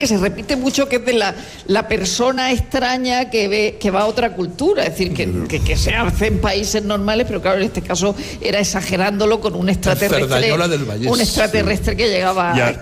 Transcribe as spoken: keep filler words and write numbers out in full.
que se repite mucho, que es de la, la persona extraña que ve que va a otra cultura, es decir, que, que, que se hace en países normales, pero claro, en este caso era exagerándolo con un extraterrestre, Cerdañola del Vallés, un extraterrestre sí. que llegaba ya. a